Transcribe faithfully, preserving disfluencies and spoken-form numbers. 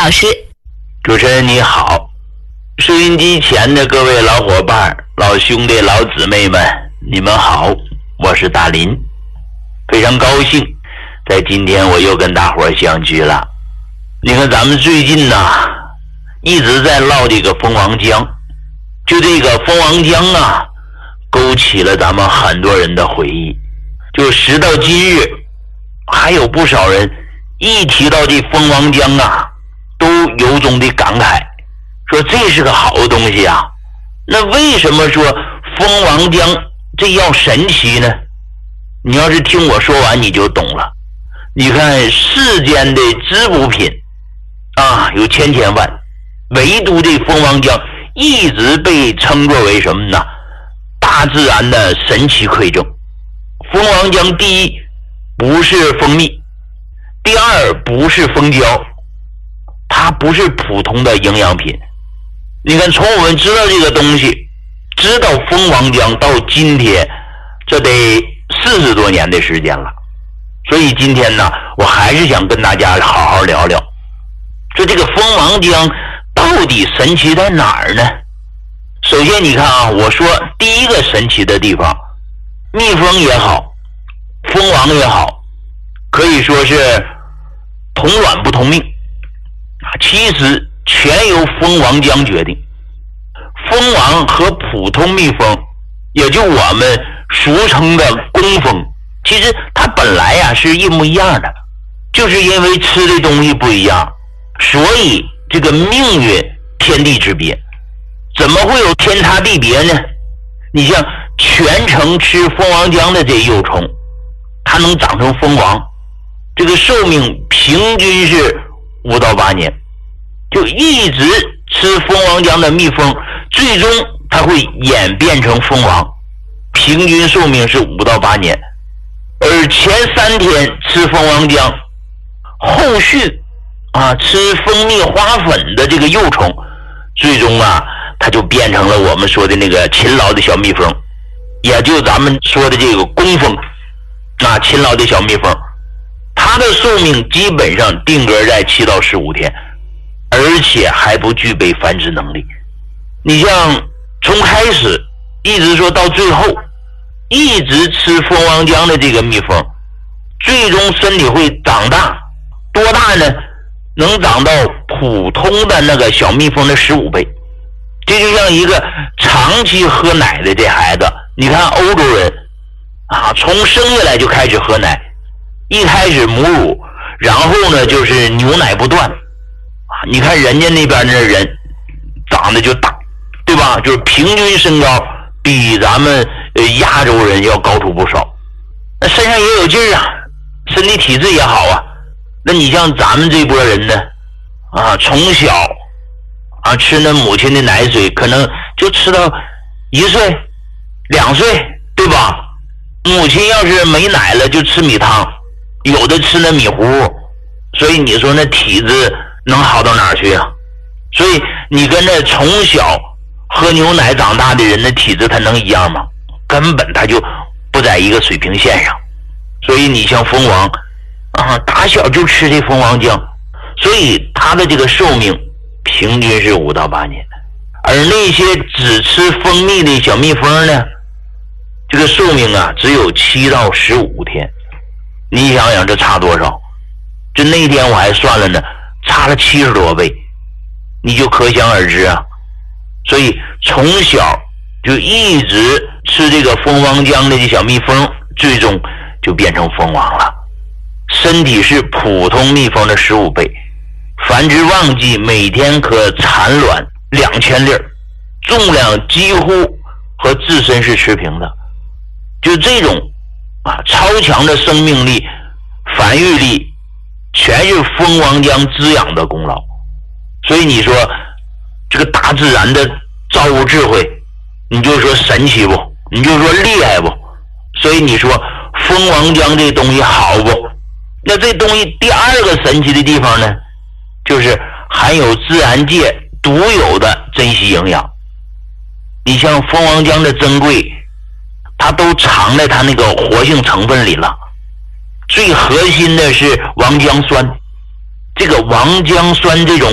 老师。 主持人你好，收音机前的各位老伙伴、老兄弟、老姊妹们，你们好，我是大林，非常高兴在今天我又跟大伙儿相聚了。你看咱们最近呢一直在唠这个蜂王浆，就这个蜂王浆啊勾起了咱们很多人的回忆，就时到今日还有不少人一提到这蜂王浆啊都由衷的感慨，说这是个好东西啊。那为什么说蜂王浆这药神奇呢？你要是听我说完你就懂了。你看世间的滋补品啊有千千万，唯独这蜂王浆一直被称作为什么呢？大自然的神奇馈赠。蜂王浆第一不是蜂蜜，第二不是蜂胶，它不是普通的营养品。你看从我们知道这个东西，知道蜂王浆到今天这得四十多年的时间了。所以今天呢我还是想跟大家好好聊聊，说这个蜂王浆到底神奇在哪儿呢？首先你看啊，我说第一个神奇的地方，蜜蜂也好，蜂王也好，可以说是同卵不同命，其实全由蜂王浆决定。蜂王和普通蜜蜂，也就我们俗称的工蜂，其实它本来呀、啊、是一模一样的，就是因为吃的东西不一样，所以这个命运天地之别。怎么会有天差地别呢？你像全程吃蜂王浆的这幼虫，它能长成蜂王，这个寿命平均是五到八年。就一直吃蜂王浆的蜜蜂，最终它会演变成蜂王，平均寿命是五到八年。而前三天吃蜂王浆，后续啊吃蜂蜜花粉的这个幼虫，最终啊它就变成了我们说的那个勤劳的小蜜蜂，也就咱们说的这个工蜂啊，勤劳的小蜜蜂，它的寿命基本上定格在七到十五天，而且还不具备繁殖能力。你像从开始一直说到最后，一直吃蜂王浆的这个蜜蜂，最终身体会长大，多大呢？能长到普通的那个小蜜蜂的十五倍。这就像一个长期喝奶的这孩子，你看欧洲人啊，从生下来就开始喝奶，一开始母乳，然后呢就是牛奶不断啊。你看人家那边的人长得就大，对吧？就是平均身高比咱们呃亚洲人要高出不少，那身上也有劲儿啊，身体体质也好啊。那你像咱们这波人呢，啊，从小啊吃那母亲的奶水，可能就吃到一岁、两岁，对吧？母亲要是没奶了，就吃米汤，有的吃那米糊，所以你说那体质能好到哪儿去啊？所以你跟那从小喝牛奶长大的人的体质，他能一样吗？根本他就不在一个水平线上。所以你像蜂王啊，打小就吃这蜂王浆，所以他的这个寿命平均是五到八年。而那些只吃蜂蜜的小蜜蜂呢，这个寿命啊只有七到十五天。你想想这差多少？这那天我还算了呢，差了七十多倍，你就可想而知啊。所以从小就一直吃这个蜂王浆的这小蜜蜂，最终就变成蜂王了。身体是普通蜜蜂的十五倍，繁殖旺季每天可产卵两千粒，重量几乎和自身是持平的。就这种啊超强的生命力、繁育力，全是蜂王浆滋养的功劳。所以你说这个大自然的造物智慧，你就说神奇不？你就说厉害不？所以你说蜂王浆这东西好不？那这东西第二个神奇的地方呢，就是含有自然界独有的珍稀营养。你像蜂王浆的珍贵，它都藏在它那个活性成分里了。最核心的是王浆酸，这个王浆酸这种